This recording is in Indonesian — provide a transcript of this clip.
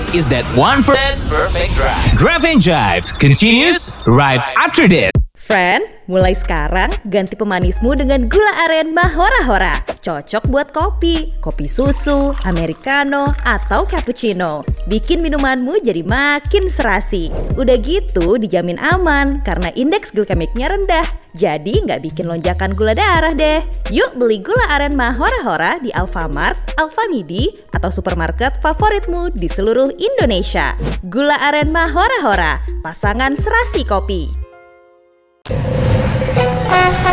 is that 1% perfect drive. Drive and Jive continues right after this. Friend, mulai sekarang ganti pemanismu dengan gula aren Mahora-Hora. Cocok buat kopi susu, americano, atau cappuccino. Bikin minumanmu jadi makin serasi. Udah gitu dijamin aman karena indeks glikemiknya rendah. Jadi nggak bikin lonjakan gula darah deh. Yuk beli gula aren Mahora-Hora di Alfamart, Alfamidi, atau supermarket favoritmu di seluruh Indonesia. Gula aren Mahora-Hora, pasangan serasi kopi.